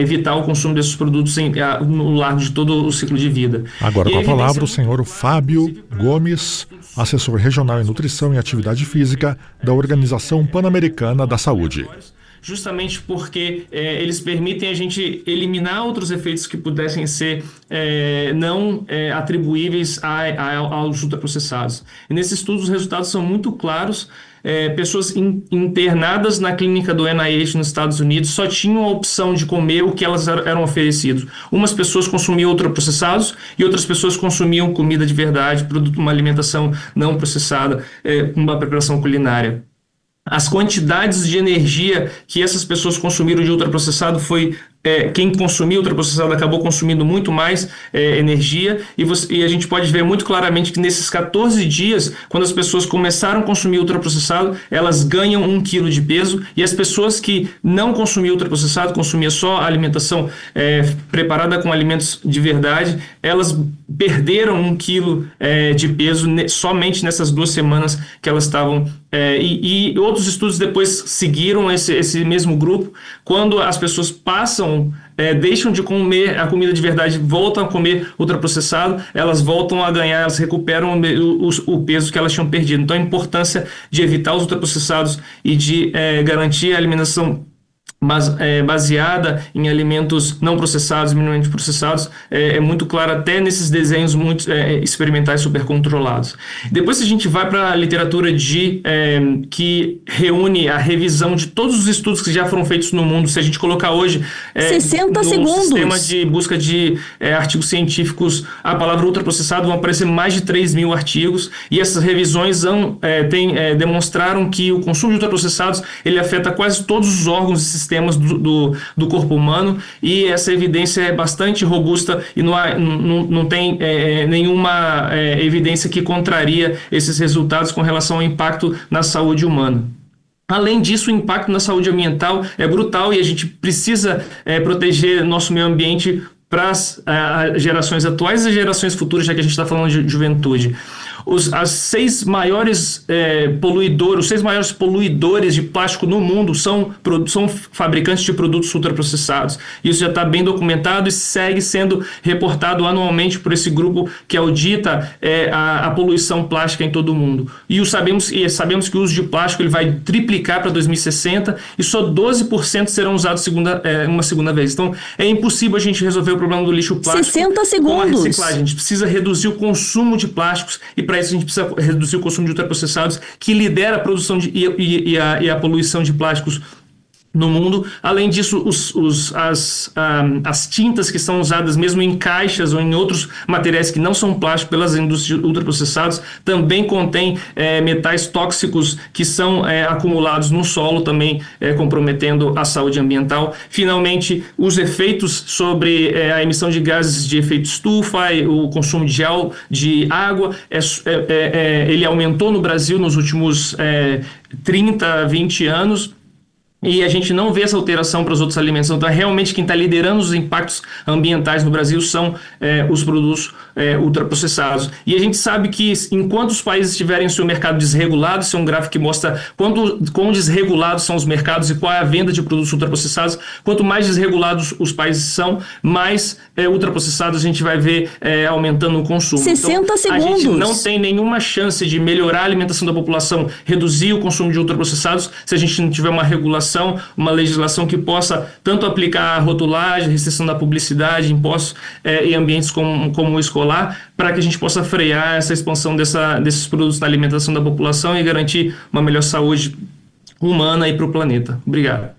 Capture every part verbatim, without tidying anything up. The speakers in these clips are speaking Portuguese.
evitar o consumo desses produtos em, no largo de todo o ciclo de vida. Agora com a palavra o senhor Fábio Gomes, assessor regional em nutrição e atividade física da Organização Pan-Americana da Saúde. Justamente porque é, eles permitem a gente eliminar outros efeitos que pudessem ser é, não é, atribuíveis a, a, aos ultraprocessados. E nesse estudo os resultados são muito claros. É, pessoas in, internadas na clínica do N I H nos Estados Unidos só tinham a opção de comer o que elas eram oferecidas. Umas pessoas consumiam ultraprocessados e outras pessoas consumiam comida de verdade, produto, uma alimentação não processada, é, uma preparação culinária. As quantidades de energia que essas pessoas consumiram de ultraprocessado foi... É, quem consumiu ultraprocessado acabou consumindo muito mais é, energia e, você, e a gente pode ver muito claramente que nesses catorze dias, quando as pessoas começaram a consumir ultraprocessado, elas ganham um quilo de peso, e as pessoas que não consumiam ultraprocessado, consumiam só alimentação é, preparada com alimentos de verdade, elas perderam um quilo é, de peso ne, somente nessas duas semanas que elas estavam... É, e, e outros estudos depois seguiram esse, esse mesmo grupo. Quando as pessoas passam, é, deixam de comer a comida de verdade, voltam a comer ultraprocessado, elas voltam a ganhar, elas recuperam o, o, o peso que elas tinham perdido. Então a importância de evitar os ultraprocessados e de é, garantir a alimentação Mas, é, baseada em alimentos não processados, minimamente processados, é, é muito claro até nesses desenhos muito é, experimentais super controlados. Depois a gente vai para a literatura de, é, que reúne a revisão de todos os estudos que já foram feitos no mundo. Se a gente colocar hoje é, sessenta no segundos. sistema de busca de é, artigos científicos, a palavra ultraprocessado, vão aparecer mais de três mil artigos, e essas revisões vão, é, tem, é, demonstraram que o consumo de ultraprocessados ele afeta quase todos os órgãos e sistemas Do, do, do corpo humano, e essa evidência é bastante robusta e não, há, não, não tem é, nenhuma é, evidência que contraria esses resultados com relação ao impacto na saúde humana. Além disso, o impacto na saúde ambiental é brutal, e a gente precisa é, proteger nosso meio ambiente para as gerações atuais e gerações futuras, já que a gente está falando de juventude. Os, as seis maiores é, poluidores, os seis maiores poluidores de plástico no mundo são, são fabricantes de produtos ultraprocessados. Isso já está bem documentado e segue sendo reportado anualmente por esse grupo que audita é, a, a poluição plástica em todo o mundo. E, o sabemos, e sabemos que o uso de plástico ele vai triplicar para dois mil e sessenta, e só doze por cento serão usados segunda, é, uma segunda vez. Então é impossível a gente resolver o problema do lixo plástico sessenta segundos. Com a reciclagem. A gente precisa reduzir o consumo de plásticos, e para isso a gente precisa reduzir o consumo de ultraprocessados, que lidera a produção de, e, e, e, a, e a poluição de plásticos no mundo. Além disso, os, os, as, um, as tintas que são usadas mesmo em caixas ou em outros materiais que não são plástico pelas indústrias ultraprocessadas também contêm é, metais tóxicos que são é, acumulados no solo, também é, comprometendo a saúde ambiental. Finalmente, os efeitos sobre é, a emissão de gases de efeito estufa, o consumo de, al, de água, é, é, é, ele aumentou no Brasil nos últimos é, trinta, vinte anos. E a gente não vê essa alteração para os outros alimentos. Então, realmente, quem está liderando os impactos ambientais no Brasil são é, os produtos é, ultraprocessados. E a gente sabe que, enquanto os países tiverem o seu mercado desregulado, isso é um gráfico que mostra quanto, quão desregulados são os mercados e qual é a venda de produtos ultraprocessados. Quanto mais desregulados os países são, mais é, ultraprocessados a gente vai ver é, aumentando o consumo. sessenta então, segundos. A gente não tem nenhuma chance de melhorar a alimentação da população, reduzir o consumo de ultraprocessados, se a gente não tiver uma regulação, uma legislação que possa tanto aplicar a rotulagem, restrição da publicidade, impostos é, em ambientes como, como o escolar, para que a gente possa frear essa expansão dessa, desses produtos na alimentação da população e garantir uma melhor saúde humana e para o planeta. Obrigado.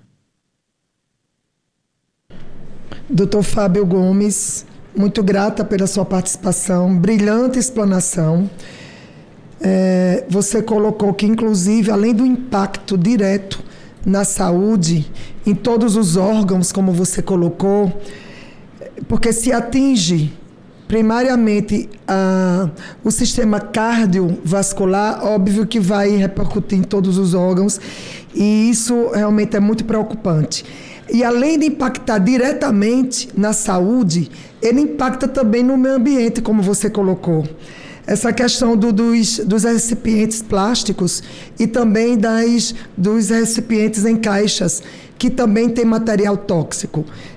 doutor Fábio Gomes, muito grata pela sua participação, brilhante explanação. É, você colocou que, inclusive, além do impacto direto na saúde, em todos os órgãos, como você colocou, porque se atinge primariamente a, o sistema cardiovascular, óbvio que vai repercutir em todos os órgãos, e isso realmente é muito preocupante. E além de impactar diretamente na saúde, ele impacta também no meio ambiente, como você colocou. Essa questão do, dos, dos recipientes plásticos e também das, dos recipientes em caixas, que também tem material tóxico.